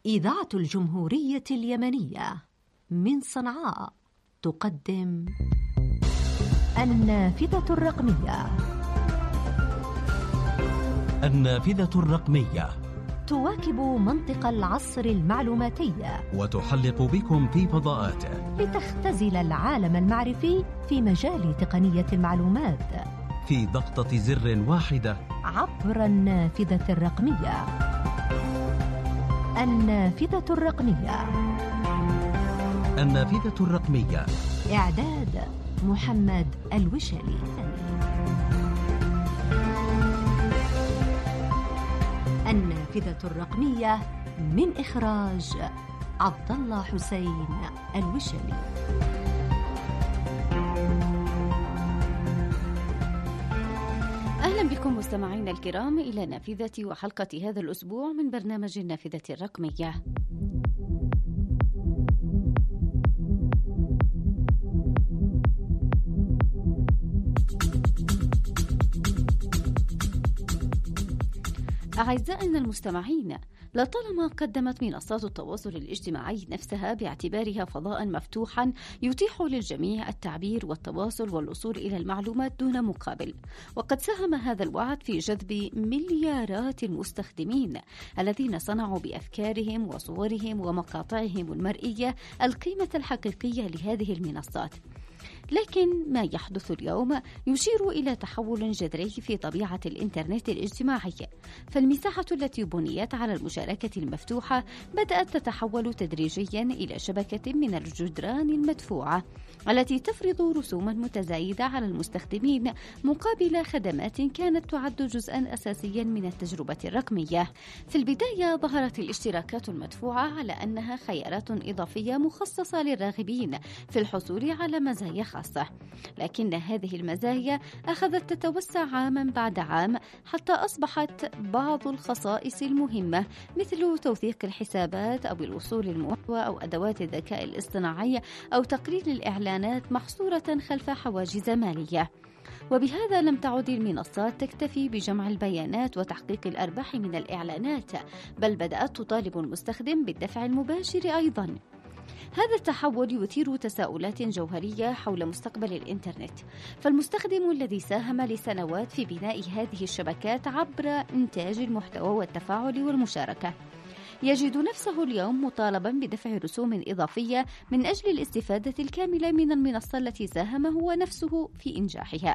إذاعة الجمهورية اليمنية من صنعاء تقدم النافذة الرقمية. النافذة الرقمية تواكب منطق العصر المعلوماتي وتحلق بكم في فضاءاته لتختزل العالم المعرفي في مجال تقنية المعلومات في ضغطة زر واحدة عبر النافذة الرقمية. النافذة الرقمية. النافذة الرقمية. إعداد محمد الوشلي. النافذة الرقمية من إخراج عبد الله حسين الوشلي. أهلا بكم مستمعينا الكرام إلى نافذة وحلقة هذا الأسبوع من برنامج النافذة الرقمية. أعزائنا المستمعين، لطالما قدمت منصات التواصل الاجتماعي نفسها باعتبارها فضاء مفتوحا يتيح للجميع التعبير والتواصل والوصول إلى المعلومات دون مقابل، وقد ساهم هذا الوعد في جذب مليارات المستخدمين الذين صنعوا بأفكارهم وصورهم ومقاطعهم المرئية القيمة الحقيقية لهذه المنصات. لكن ما يحدث اليوم يشير إلى تحول جذري في طبيعة الإنترنت الاجتماعي، فالمساحة التي بنيت على المشاركة المفتوحة بدأت تتحول تدريجيا إلى شبكة من الجدران المدفوعة التي تفرض رسوما متزايدة على المستخدمين مقابل خدمات كانت تعد جزءا أساسيا من التجربة الرقمية. في البداية ظهرت الاشتراكات المدفوعة على أنها خيارات إضافية مخصصة للراغبين في الحصول على مزايا خاصة، لكن هذه المزايا أخذت تتوسع عاما بعد عام حتى أصبحت بعض الخصائص المهمة مثل توثيق الحسابات أو الوصول للمحتوى أو أدوات الذكاء الاصطناعي أو تقليل الإعلانات محصورة خلف حواجز مالية. وبهذا لم تعد المنصات تكتفي بجمع البيانات وتحقيق الأرباح من الإعلانات، بل بدأت تطالب المستخدم بالدفع المباشر أيضا. هذا التحول يثير تساؤلات جوهرية حول مستقبل الإنترنت، فالمستخدم الذي ساهم لسنوات في بناء هذه الشبكات عبر إنتاج المحتوى والتفاعل والمشاركة يجد نفسه اليوم مطالبا بدفع رسوم إضافية من أجل الاستفادة الكاملة من المنصة التي ساهم هو نفسه في إنجاحها.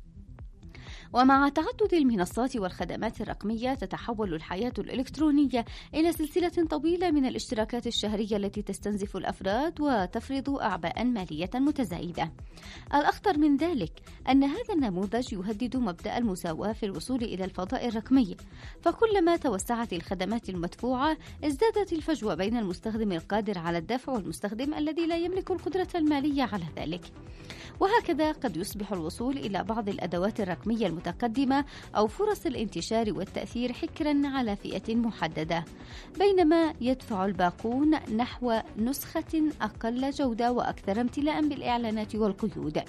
ومع تعدد المنصات والخدمات الرقمية تتحول الحياة الإلكترونية إلى سلسلة طويلة من الاشتراكات الشهرية التي تستنزف الأفراد وتفرض أعباء مالية متزايدة. الأخطر من ذلك أن هذا النموذج يهدد مبدأ المساواة في الوصول إلى الفضاء الرقمي، فكلما توسعت الخدمات المدفوعة ازدادت الفجوة بين المستخدم القادر على الدفع والمستخدم الذي لا يملك القدرة المالية على ذلك. وهكذا قد يصبح الوصول إلى بعض الأدوات الرقمية المتقدمة أو فرص الانتشار والتأثير حكرا على فئة محددة، بينما يدفع الباقون نحو نسخة أقل جودة وأكثر امتلاء بالإعلانات والقيود.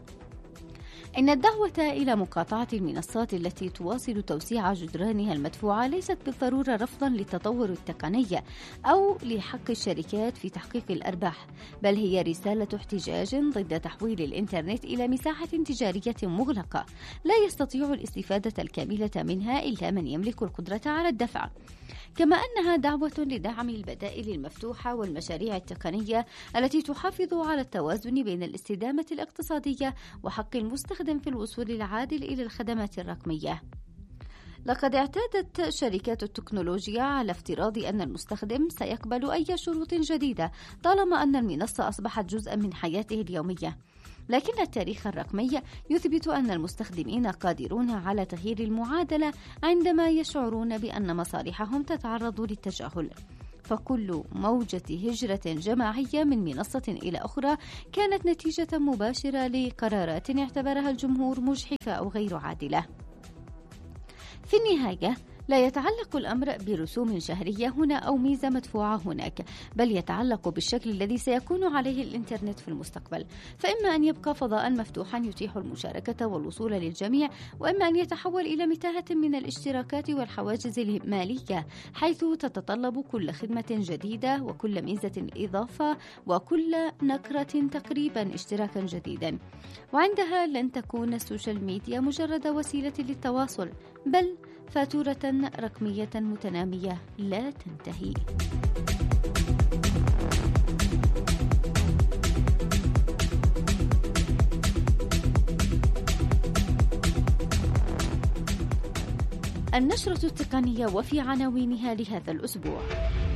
إن الدعوة إلى مقاطعة المنصات التي تواصل توسيع جدرانها المدفوعة ليست بالضرورة رفضا للتطور التقني أو لحق الشركات في تحقيق الأرباح، بل هي رسالة احتجاج ضد تحويل الإنترنت إلى مساحة تجارية مغلقة لا يستطيع الاستفادة الكاملة منها إلا من يملك القدرة على الدفع، كما أنها دعوة لدعم البدائل المفتوحة والمشاريع التقنية التي تحافظ على التوازن بين الاستدامة الاقتصادية وحق المستخدم في الوصول العادل إلى الخدمات الرقمية. لقد اعتادت شركات التكنولوجيا على افتراض أن المستخدم سيقبل أي شروط جديدة طالما أن المنصة أصبحت جزءا من حياته اليومية، لكن التاريخ الرقمي يثبت أن المستخدمين قادرون على تغيير المعادلة عندما يشعرون بأن مصالحهم تتعرض للتجاهل. فكل موجة هجرة جماعية من منصة إلى أخرى كانت نتيجة مباشرة لقرارات اعتبرها الجمهور مجحفة أو غير عادلة. في النهاية لا يتعلق الأمر برسوم شهرية هنا أو ميزة مدفوعة هناك، بل يتعلق بالشكل الذي سيكون عليه الإنترنت في المستقبل. فإما أن يبقى فضاء مفتوحا يتيح المشاركة والوصول للجميع، وإما أن يتحول إلى متاهة من الاشتراكات والحواجز المالية، حيث تتطلب كل خدمة جديدة وكل ميزة إضافة وكل نكرة تقريبا اشتراكا جديدا. وعندها لن تكون السوشيال ميديا مجرد وسيلة للتواصل، بل فاتورة رقمية متنامية لا تنتهي. النشرة التقنية وفي عناوينها لهذا الأسبوع: